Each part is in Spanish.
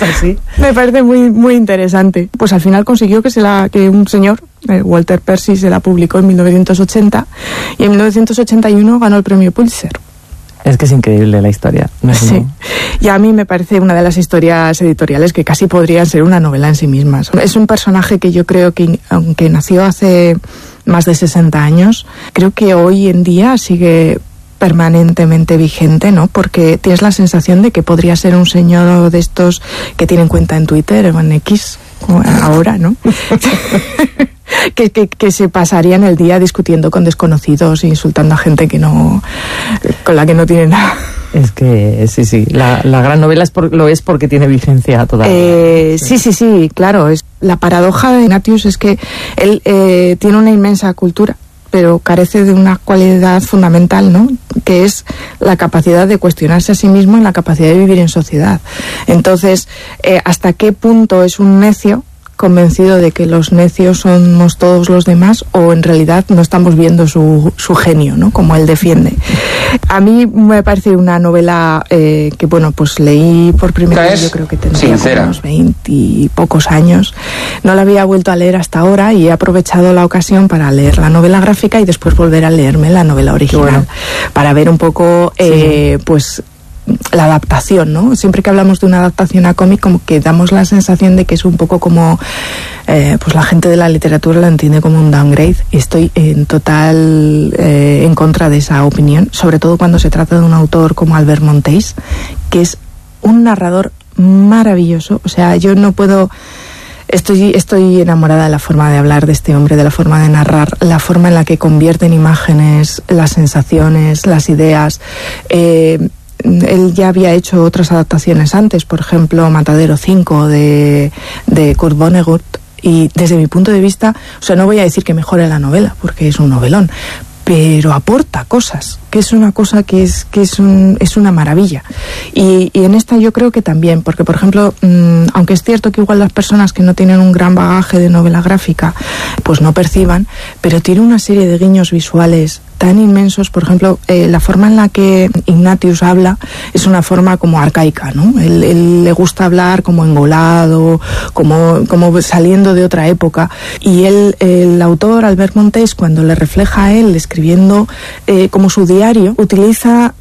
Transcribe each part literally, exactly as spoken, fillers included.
así. Me parece muy, muy interesante. Pues al final consiguió que, se la, que un señor, eh, Walter Percy, se la publicó en mil novecientos ochenta y en mil novecientos ochenta y uno ganó el premio Pulitzer. Es que es increíble la historia. No es sí. Un... Y a mí me parece una de las historias editoriales que casi podrían ser una novela en sí mismas. Es un personaje que yo creo que, aunque nació hace más de sesenta años, creo que hoy en día sigue permanentemente vigente, ¿no? Porque tienes la sensación de que podría ser un señor de estos que tienen cuenta en Twitter o en X, ahora, ¿no? Que, que, que se pasarían el día discutiendo con desconocidos e insultando a gente que no, con la que no tiene nada. Es que sí, sí, la, la gran novela es por, lo es porque tiene vigencia todavía. Eh, sí, sí, sí, claro. Es, la paradoja de Ignatius es que él eh, tiene una inmensa cultura, pero carece de una cualidad fundamental, ¿no? Que es la capacidad de cuestionarse a sí mismo y la capacidad de vivir en sociedad. Entonces, eh, ¿hasta qué punto es un necio convencido de que los necios somos todos los demás, o en realidad no estamos viendo su, su genio, ¿no? Como él defiende? A mí me parece una novela eh, que, bueno, pues leí por primera vez, yo creo que tendría unos veinte y pocos años. No la había vuelto a leer hasta ahora y he aprovechado la ocasión para leer la novela gráfica y después volver a leerme la novela original, bueno, para ver un poco, eh, sí. pues, la adaptación, ¿no? Siempre que hablamos de una adaptación a cómic, como que damos la sensación de que es un poco como, eh, pues la gente de la literatura lo entiende como un downgrade, y estoy en total eh, en contra de esa opinión, sobre todo cuando se trata de un autor como Albert Monteys, que es un narrador maravilloso. O sea, yo no puedo... Estoy, estoy enamorada de la forma de hablar de este hombre, de la forma de narrar, la forma en la que convierte en imágenes las sensaciones, las ideas. Eh, Él ya había hecho otras adaptaciones antes, por ejemplo, Matadero cinco de, de Kurt Vonnegut, y desde mi punto de vista, o sea, no voy a decir que mejore la novela, porque es un novelón, pero aporta cosas, que es una cosa que es que es un, es una maravilla. Y, y en esta yo creo que también, porque por ejemplo, mmm, aunque es cierto que igual las personas que no tienen un gran bagaje de novela gráfica, pues no perciban, pero tiene una serie de guiños visuales tan inmensos. Por ejemplo, eh, la forma en la que Ignatius habla es una forma como arcaica, ¿no? Él, él le gusta hablar como engolado, como, como saliendo de otra época, y él, el autor Albert Monteys, cuando le refleja a él escribiendo eh, como su diario, utiliza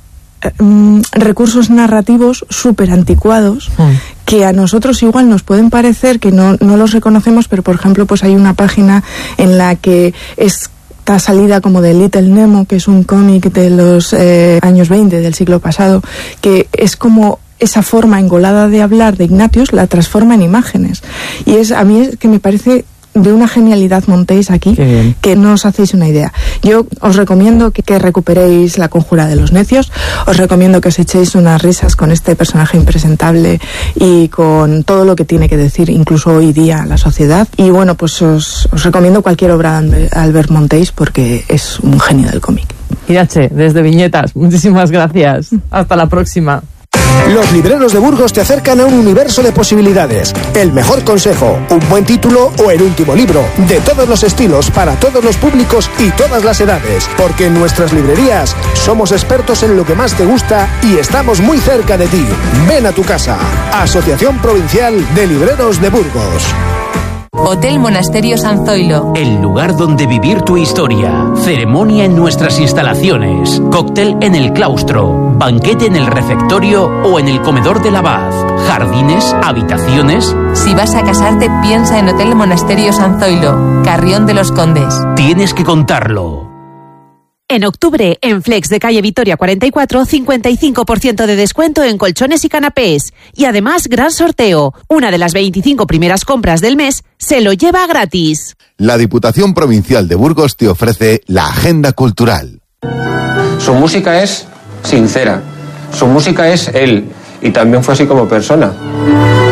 Um, recursos narrativos súper anticuados, mm. que a nosotros igual nos pueden parecer que no, no los reconocemos, pero por ejemplo pues hay una página en la que es esta salida como de Little Nemo, que es un cómic de los eh, años veinte del siglo pasado, que es como esa forma engolada de hablar de Ignatius la transforma en imágenes, y es a mí es que me parece de una genialidad Monteys aquí, que no os hacéis una idea. Yo os recomiendo que, que recuperéis La conjura de los necios, os recomiendo que os echéis unas risas con este personaje impresentable y con todo lo que tiene que decir, incluso hoy día, la sociedad. Y bueno, pues os, os recomiendo cualquier obra de Albert Monteys, porque es un genio del cómic. Irache, desde Viñetas, muchísimas gracias. Hasta la próxima. Los libreros de Burgos te acercan a un universo de posibilidades. El mejor consejo, un buen título o el último libro. De todos los estilos, para todos los públicos y todas las edades. Porque en nuestras librerías somos expertos en lo que más te gusta y estamos muy cerca de ti. Ven a tu casa. Asociación Provincial de Libreros de Burgos. Hotel Monasterio San Zoilo. El lugar donde vivir tu historia. Ceremonia en nuestras instalaciones. Cóctel en el claustro. Banquete en el refectorio o en el comedor del abad. Jardines, habitaciones. Si vas a casarte, piensa en Hotel Monasterio San Zoilo, Carrión de los Condes. Tienes que contarlo. En octubre, en Flex de calle Vitoria cuarenta y cuatro, cincuenta y cinco por ciento de descuento en colchones y canapés. Y además, gran sorteo. Una de las veinticinco primeras compras del mes se lo lleva gratis. La Diputación Provincial de Burgos te ofrece la Agenda Cultural. Su música es sincera. Su música es él. Y también fue así como persona.